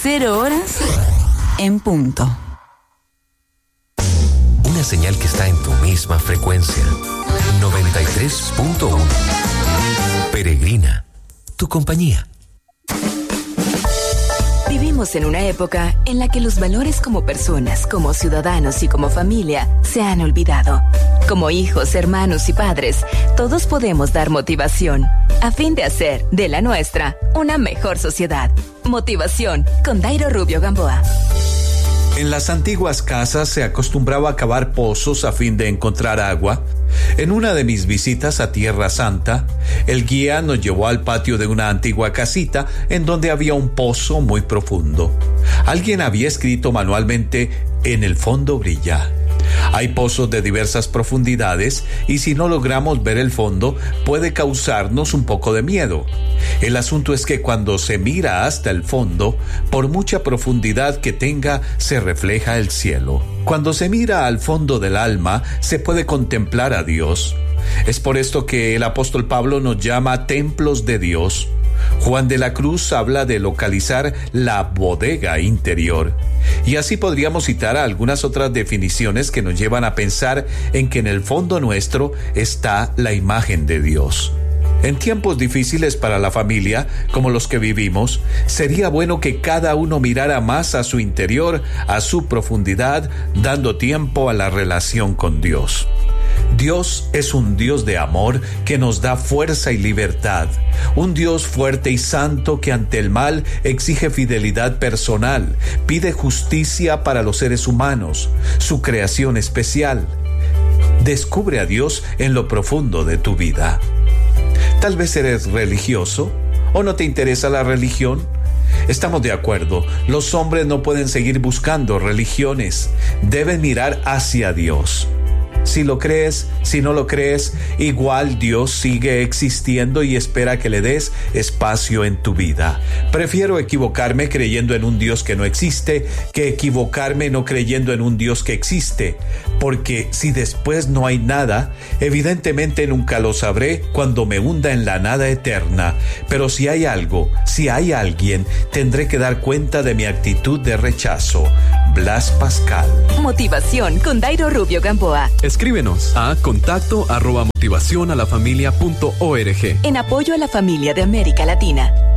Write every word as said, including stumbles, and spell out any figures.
Cero horas en punto. Una señal que está en tu misma frecuencia. noventa y tres punto uno. Peregrina, tu compañía. Vivimos en una época en la que los valores como personas, como ciudadanos y como familia se han olvidado. Como hijos, hermanos y padres, todos podemos dar motivación a fin de hacer de la nuestra una mejor sociedad. Motivación con Dairo Rubio Gamboa. En las antiguas casas se acostumbraba a cavar pozos a fin de encontrar agua. En una de mis visitas a Tierra Santa, el guía nos llevó al patio de una antigua casita en donde había un pozo muy profundo. Alguien había escrito manualmente: "En el fondo brilla". Hay pozos de diversas profundidades y si no logramos ver el fondo puede causarnos un poco de miedo. El asunto es que cuando se mira hasta el fondo, por mucha profundidad que tenga, se refleja el cielo. Cuando se mira al fondo del alma, se puede contemplar a Dios. Es por esto que el apóstol Pablo nos llama templos de Dios. Juan de la Cruz habla de localizar la bodega interior. Y así podríamos citar algunas otras definiciones que nos llevan a pensar en que en el fondo nuestro está la imagen de Dios. En tiempos difíciles para la familia, como los que vivimos, sería bueno que cada uno mirara más a su interior, a su profundidad, dando tiempo a la relación con Dios. Dios es un Dios de amor que nos da fuerza y libertad, un Dios fuerte y santo que ante el mal exige fidelidad personal, pide justicia para los seres humanos, su creación especial. Descubre a Dios en lo profundo de tu vida. Tal vez eres religioso o no te interesa la religión. Estamos de acuerdo, los hombres no pueden seguir buscando religiones, deben mirar hacia Dios. Si lo crees, si no lo crees, igual Dios sigue existiendo y espera que le des espacio en tu vida. Prefiero equivocarme creyendo en un Dios que no existe que equivocarme no creyendo en un Dios que existe, porque si después no hay nada, evidentemente nunca lo sabré cuando me hunda en la nada eterna. Pero si hay algo, si hay alguien, tendré que dar cuenta de mi actitud de rechazo. Blas Pascal. Motivación con Dairo Rubio Gamboa. Escríbenos a contacto arroba motivación a la familia punto org. En apoyo a la familia de América Latina.